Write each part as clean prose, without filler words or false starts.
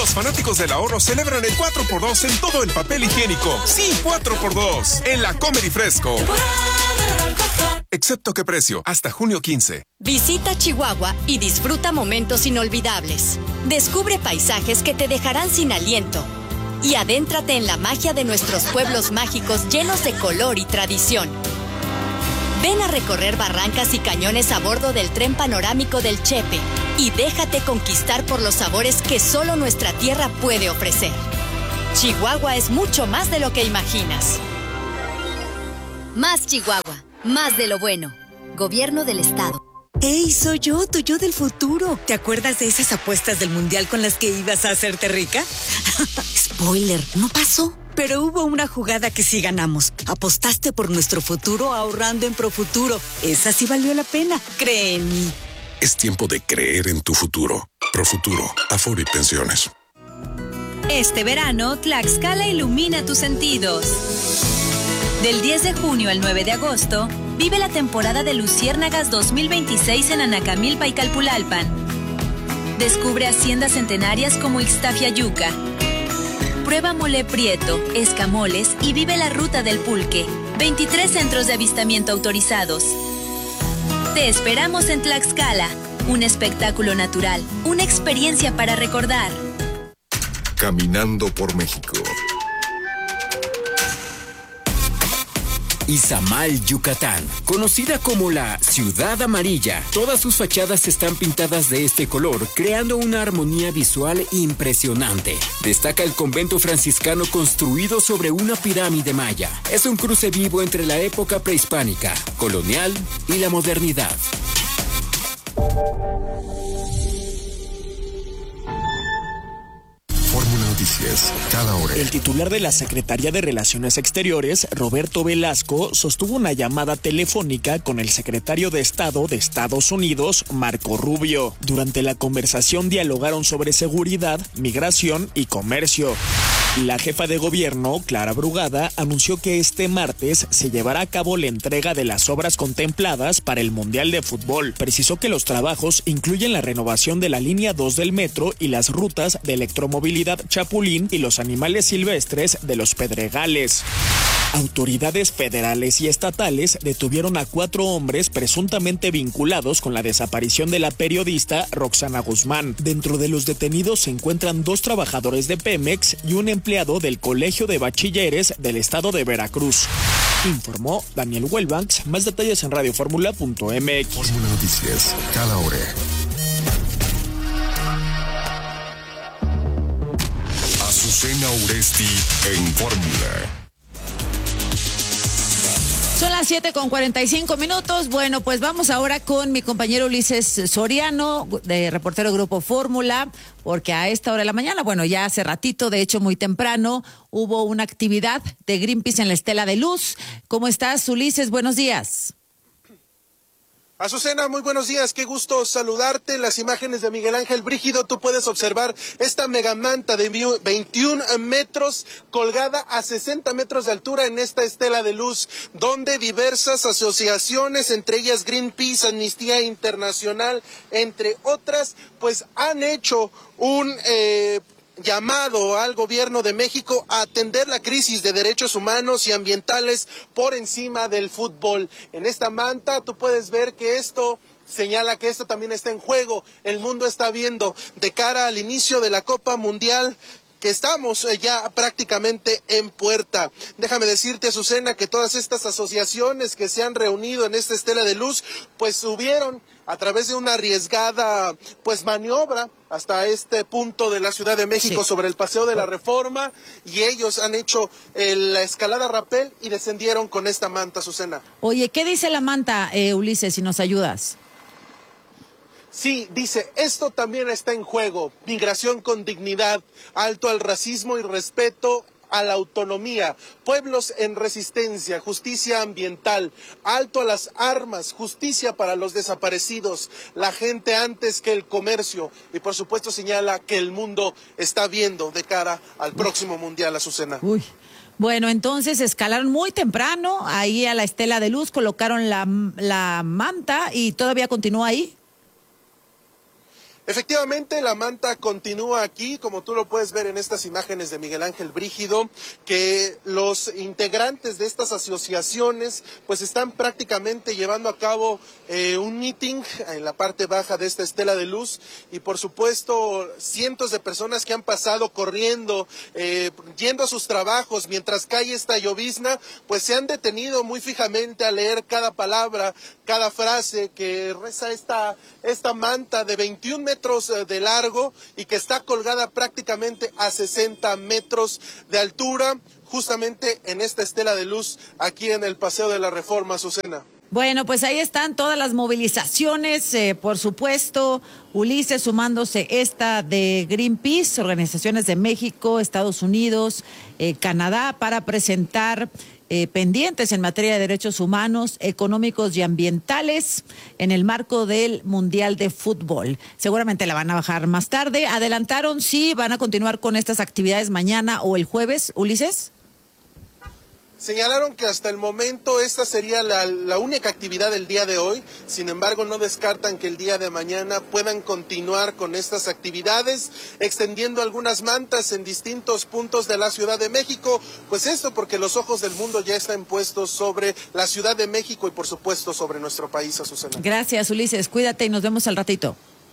Los fanáticos del ahorro celebran el 4x2 en todo el papel higiénico. Sí, 4x2 en la Comer y Fresco. Excepto qué precio, hasta junio 15. Visita Chihuahua y disfruta momentos inolvidables. Descubre paisajes que te dejarán sin aliento. Y adéntrate en la magia de nuestros pueblos mágicos llenos de color y tradición. Ven a recorrer barrancas y cañones a bordo del tren panorámico del Chepe y déjate conquistar por los sabores que solo nuestra tierra puede ofrecer. Chihuahua es mucho más de lo que imaginas. Más Chihuahua, más de lo bueno. Gobierno del Estado. ¡Ey, soy yo, tu yo del futuro! ¿Te acuerdas de esas apuestas del Mundial con las que ibas a hacerte rica? Spoiler, no pasó. Pero hubo una jugada que sí ganamos. Apostaste por nuestro futuro ahorrando en Profuturo. Esa sí valió la pena, cree en mí. Es tiempo de creer en tu futuro. Profuturo, Afore y Pensiones. Este verano, Tlaxcala ilumina tus sentidos. Del 10 de junio al 9 de agosto, vive la temporada de Luciérnagas 2026 en Anacamilpa y Calpulalpan. Descubre haciendas centenarias como Ixtafiayuca. Prueba mole prieto, escamoles y vive la ruta del pulque. 23 centros de avistamiento autorizados. Te esperamos en Tlaxcala. Un espectáculo natural, una experiencia para recordar. Caminando por México. Izamal, Yucatán, conocida como la Ciudad Amarilla. Todas sus fachadas están pintadas de este color, creando una armonía visual impresionante. Destaca el convento franciscano construido sobre una pirámide maya. Es un cruce vivo entre la época prehispánica, colonial y la modernidad. Noticias, cada hora. El titular de la Secretaría de Relaciones Exteriores, Roberto Velasco, sostuvo una llamada telefónica con el secretario de Estado de Estados Unidos, Marco Rubio. Durante la conversación dialogaron sobre seguridad, migración y comercio. La jefa de gobierno, Clara Brugada, anunció que este martes se llevará a cabo la entrega de las obras contempladas para el Mundial de Fútbol. Precisó que los trabajos incluyen la renovación de la línea 2 del metro y las rutas de electromovilidad Chapulín y los animales silvestres de los Pedregales. Autoridades federales y estatales detuvieron a 4 hombres presuntamente vinculados con la desaparición de la periodista Roxana Guzmán. Dentro de los detenidos se encuentran 2 trabajadores de Pemex y un empleado del Colegio de Bachilleres del estado de Veracruz. Informó Daniel Huelbanks. Más detalles en radioformula.mx. Fórmula Noticias, cada hora. Azucena Uresti en Fórmula. Son las 7:45. Bueno, pues vamos ahora con mi compañero Ulises Soriano, de reportero Grupo Fórmula, porque a esta hora de la mañana, bueno, ya hace ratito, de hecho muy temprano, hubo una actividad de Greenpeace en la Estela de Luz. ¿Cómo estás, Ulises? Buenos días. Azucena, muy buenos días, qué gusto saludarte. En las imágenes de Miguel Ángel Brígido tú puedes observar esta megamanta de 21 metros colgada a 60 metros de altura en esta estela de luz, donde diversas asociaciones, entre ellas Greenpeace, Amnistía Internacional, entre otras, pues han hecho un llamado al gobierno de México a atender la crisis de derechos humanos y ambientales por encima del fútbol. En esta manta tú puedes ver que esto señala que esto también está en juego. El mundo está viendo de cara al inicio de la Copa Mundial, que estamos ya prácticamente en puerta. Déjame decirte, Azucena, que todas estas asociaciones que se han reunido en esta estela de luz, pues subieron a través de una arriesgada pues maniobra hasta este punto de la Ciudad de México, sí, sobre el Paseo de la Reforma, y ellos han hecho la escalada a rapel y descendieron con esta manta, Azucena. Oye, ¿qué dice la manta, Ulises, si nos ayudas? Sí, dice, esto también está en juego: migración con dignidad, alto al racismo y respeto a la autonomía, pueblos en resistencia, justicia ambiental, alto a las armas, justicia para los desaparecidos, la gente antes que el comercio, y por supuesto señala que el mundo está viendo de cara al próximo Mundial, Azucena. Uy. Bueno, entonces escalaron muy temprano ahí a la Estela de Luz, colocaron la manta y todavía continúa ahí. Efectivamente, la manta continúa aquí, como tú lo puedes ver en estas imágenes de Miguel Ángel Brígido, que los integrantes de estas asociaciones pues están prácticamente llevando a cabo un meeting en la parte baja de esta estela de luz y por supuesto cientos de personas que han pasado corriendo, yendo a sus trabajos mientras cae esta llovizna, pues se han detenido muy fijamente a leer cada palabra, cada frase que reza esta manta de 21 metros de largo y que está colgada prácticamente a 60 metros de altura, justamente en esta estela de luz aquí en el Paseo de la Reforma, Azucena. Bueno, pues ahí están todas las movilizaciones, por supuesto, Ulises, sumándose esta de Greenpeace, organizaciones de México, Estados Unidos, Canadá, para presentar pendientes en materia de derechos humanos, económicos y ambientales en el marco del Mundial de Fútbol. Seguramente la van a bajar más tarde. Adelantaron si van a continuar con estas actividades mañana o el jueves, Ulises. Señalaron que hasta el momento esta sería la única actividad del día de hoy, sin embargo no descartan que el día de mañana puedan continuar con estas actividades, extendiendo algunas mantas en distintos puntos de la Ciudad de México, pues esto porque los ojos del mundo ya están puestos sobre la Ciudad de México y por supuesto sobre nuestro país, Azucena. Gracias, Ulises, cuídate y nos vemos al ratito.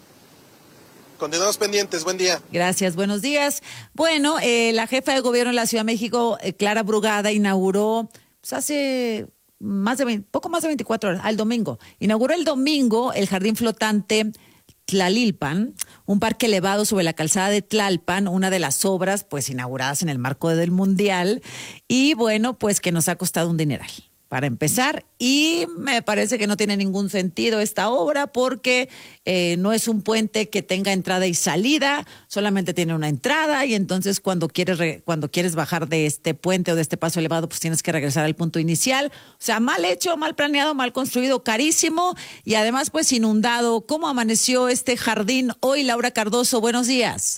Continuamos pendientes, buen día. Gracias, buenos días. Bueno, la jefa de gobierno de la Ciudad de México, Clara Brugada, inauguró pues hace poco más de 24 horas, el domingo. Inauguró el domingo el jardín flotante Tlalilpan, un parque elevado sobre la calzada de Tlalpan, una de las obras pues inauguradas en el marco del Mundial y bueno, pues que nos ha costado un dineral. Para empezar, y me parece que no tiene ningún sentido esta obra porque no es un puente que tenga entrada y salida, solamente tiene una entrada y entonces cuando quieres bajar de este puente o de este paso elevado, pues tienes que regresar al punto inicial. O sea, mal hecho, mal planeado, mal construido, carísimo y además pues inundado. ¿Cómo amaneció este jardín hoy, Laura Cardoso? Buenos días.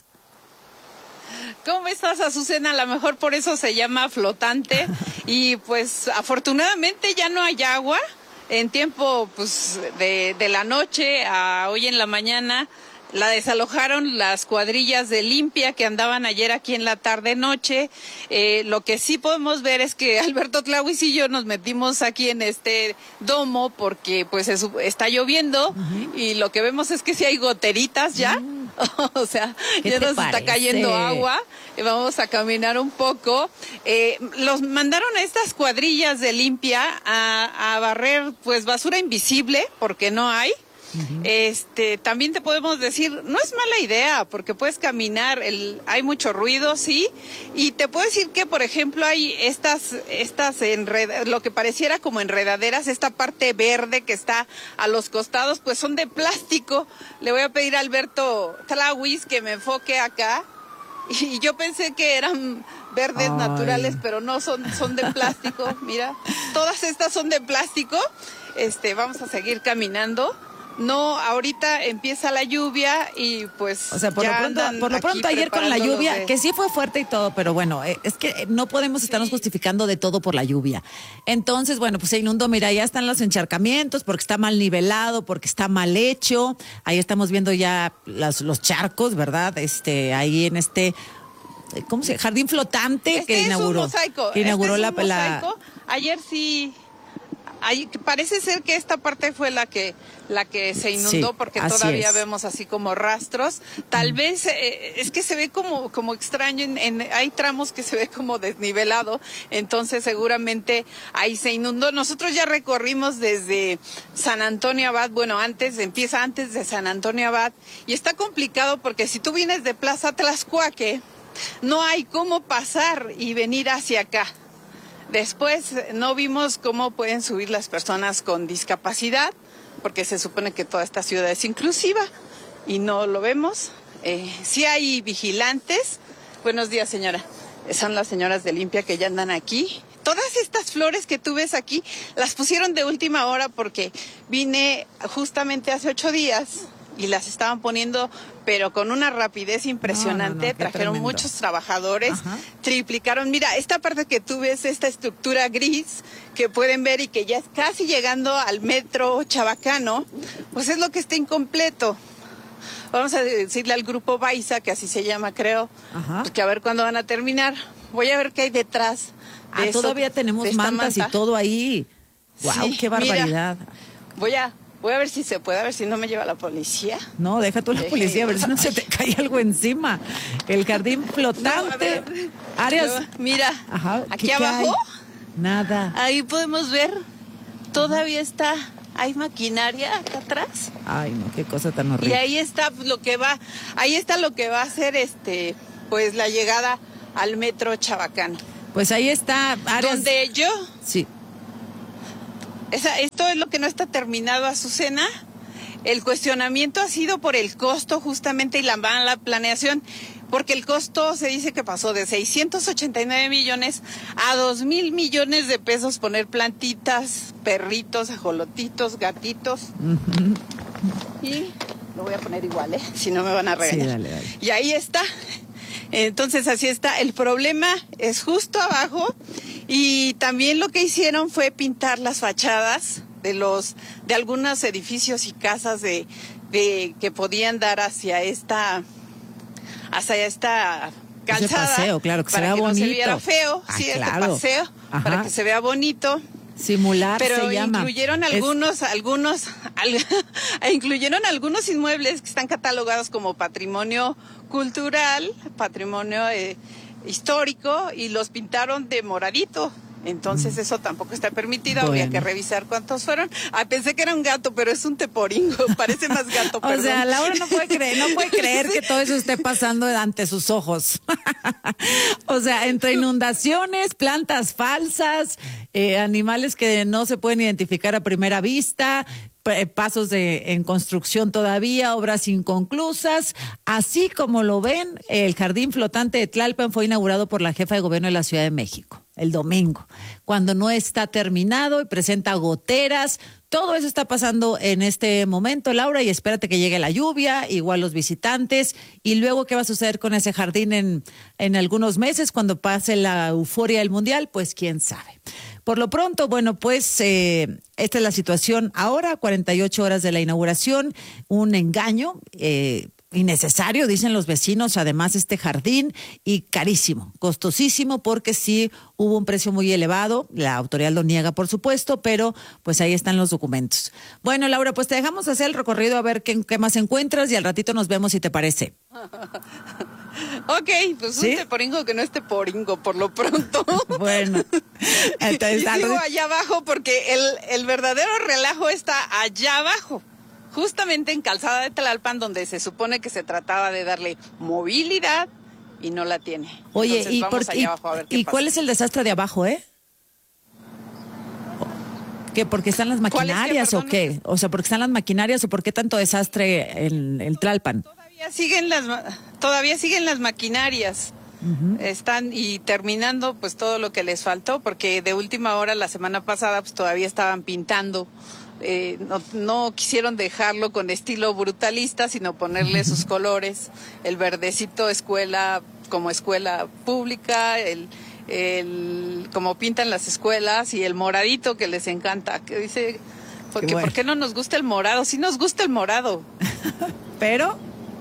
¿Cómo estás, Azucena? A lo mejor por eso se llama flotante y pues afortunadamente ya no hay agua. En tiempo pues de la noche a hoy en la mañana la desalojaron las cuadrillas de limpia que andaban ayer aquí en la tarde-noche. Lo que sí podemos ver es que Alberto Tláhuiz y yo nos metimos aquí en este domo porque pues está lloviendo y lo que vemos es que sí hay goteritas ya. O sea, ya nos está cayendo agua. Vamos a caminar un poco. Los mandaron a estas cuadrillas de limpia a barrer pues basura invisible porque no hay. También te podemos decir, no es mala idea, porque puedes caminar, hay mucho ruido, sí, y te puedo decir que, por ejemplo, hay estas lo que pareciera como enredaderas, esta parte verde que está a los costados, pues son de plástico. Le voy a pedir a Alberto Tláhuiz que me enfoque acá, y yo pensé que eran verdes naturales, pero no, son de plástico, mira, todas estas son de plástico. Vamos a seguir caminando. No, ahorita empieza la lluvia y pues o sea, por lo pronto ayer con la lluvia, que sí fue fuerte y todo, pero bueno, es que no podemos estarnos justificando de todo por la lluvia. Entonces, bueno, pues se inundó, mira, ya están los encharcamientos porque está mal nivelado, porque está mal hecho. Ahí estamos viendo ya los charcos, ¿verdad? Ahí en ¿cómo se llama? Jardín flotante que inauguró. Es un mosaico. Que inauguró es un mosaico. Ayer sí. Parece ser que esta parte fue la que se inundó, sí, porque todavía vemos así como rastros. Tal vez es que se ve como extraño, hay tramos que se ve como desnivelado, entonces seguramente ahí se inundó. Nosotros ya recorrimos desde San Antonio Abad, bueno, empieza antes de San Antonio Abad, y está complicado porque si tú vienes de Plaza Tlaxcuaque, no hay cómo pasar y venir hacia acá. Después no vimos cómo pueden subir las personas con discapacidad, porque se supone que toda esta ciudad es inclusiva y no lo vemos. Sí hay vigilantes. Buenos días, señora. Son las señoras de limpia que ya andan aquí. Todas estas flores que tú ves aquí las pusieron de última hora porque vine justamente hace 8 días y las estaban poniendo, pero con una rapidez impresionante. Trajeron tremendo. Muchos trabajadores, triplicaron. Mira, esta parte que tú ves, esta estructura gris que pueden ver y que ya es casi llegando al metro Chabacano, pues es lo que está incompleto. vamos a decirle al grupo Baiza, que así se llama, creo, pues que a ver cuándo van a terminar. Voy a ver qué hay detrás. Todavía tenemos mantas y todo ahí. Wow, sí, qué barbaridad. Mira, voy a ver si se puede, a ver si no me lleva la policía. No, deja tú la policía, a ver si no se te cae algo encima. El jardín flotante. No, áreas. Mira, aquí abajo. Nada. Ahí podemos ver, todavía hay maquinaria acá atrás. Ay, no, qué cosa tan horrible. Y ahí está lo que va a ser pues la llegada al metro Chabacano. Pues ahí está áreas. Donde yo. Sí. Esto es lo que no está terminado, Azucena. El cuestionamiento ha sido por el costo justamente y la mala planeación, porque el costo se dice que pasó de 689 millones a 2,000 millones de pesos poner plantitas, perritos, ajolotitos, gatitos. Y lo voy a poner igual, si no me van a regañar. Sí, dale. Y ahí está. Entonces así está. El problema es justo abajo y también lo que hicieron fue pintar las fachadas de algunos edificios y casas de que podían dar hacia esta calzada. Ese paseo, claro, que se vea bonito. Para que no se viera feo, claro. El paseo, para que se vea bonito. Simular pero se llama. Incluyeron incluyeron algunos inmuebles que están catalogados como patrimonio cultural, patrimonio histórico, y los pintaron de moradito. Entonces eso tampoco está permitido, habría que revisar cuántos fueron. Pensé que era un gato, pero es un teporingo, parece más gato. O sea, Laura no puede creer que todo eso esté pasando ante sus ojos. O sea, entre inundaciones, plantas falsas, animales que no se pueden identificar a primera vista, pasos en construcción todavía, obras inconclusas. Así como lo ven, el Jardín Flotante de Tlalpan fue inaugurado por la jefa de gobierno de la Ciudad de México el domingo, cuando no está terminado y presenta goteras. Todo eso está pasando en este momento, Laura, y espérate que llegue la lluvia, igual los visitantes, y luego qué va a suceder con ese jardín en algunos meses, cuando pase la euforia del Mundial, pues quién sabe. Por lo pronto, bueno, pues esta es la situación ahora, 48 horas de la inauguración, un engaño innecesario, dicen los vecinos, además este jardín, y carísimo, costosísimo, porque sí hubo un precio muy elevado, la autoridad lo niega por supuesto, pero pues ahí están los documentos. Bueno, Laura, pues te dejamos hacer el recorrido a ver qué más encuentras y al ratito nos vemos si te parece. Ok, pues ¿sí? Un teporingo que no es teporingo por lo pronto. Bueno. Entonces, y sigo allá abajo porque el verdadero relajo está allá abajo. Justamente en Calzada de Tlalpan, donde se supone que se trataba de darle movilidad y no la tiene. Oye, entonces, vamos allá abajo a ver qué pasa. ¿Cuál es el desastre de abajo, ¿Qué, porque están las maquinarias o qué? O sea, ¿porque están las maquinarias o por qué tanto desastre en el Tlalpan? Todavía siguen las maquinarias. Uh-huh. Están y terminando pues todo lo que les faltó, porque de última hora la semana pasada pues todavía estaban pintando. No quisieron dejarlo con estilo brutalista, sino ponerle sus colores, el verdecito escuela como escuela pública, el como pintan las escuelas, y el moradito que les encanta, que dice, porque ¿por qué no nos gusta el morado? Sí nos gusta el morado. pero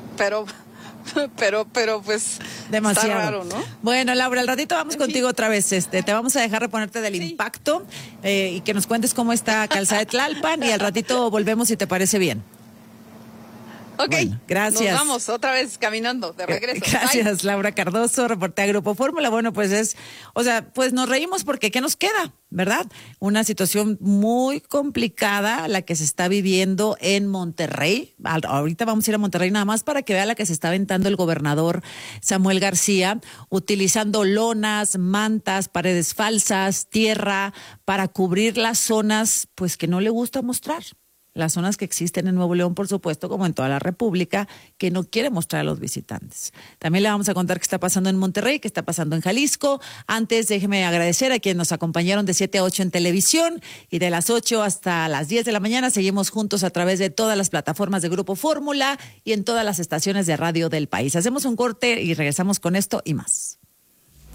pues demasiado está raro, ¿no? Bueno, Laura, al ratito vamos contigo otra vez. Te vamos a dejar reponerte del impacto y que nos cuentes cómo está Calzada de Tlalpan, y al ratito volvemos si te parece bien. Ok, bueno, gracias. Nos vamos otra vez caminando de regreso. Gracias, Bye. Laura Cardoso, reportera Grupo Fórmula. Bueno, pues pues nos reímos porque ¿qué nos queda? ¿Verdad? Una situación muy complicada la que se está viviendo en Monterrey. Ahorita vamos a ir a Monterrey nada más para que vea la que se está aventando el gobernador Samuel García, utilizando lonas, mantas, paredes falsas, tierra, para cubrir las zonas pues que no le gusta mostrar. Las zonas que existen en Nuevo León, por supuesto, como en toda la República, que no quiere mostrar a los visitantes. También le vamos a contar qué está pasando en Monterrey, qué está pasando en Jalisco. Antes, déjeme agradecer a quienes nos acompañaron de 7 a 8 en televisión, y de las 8 hasta las 10 de la mañana seguimos juntos a través de todas las plataformas de Grupo Fórmula y en todas las estaciones de radio del país. Hacemos un corte y regresamos con esto y más.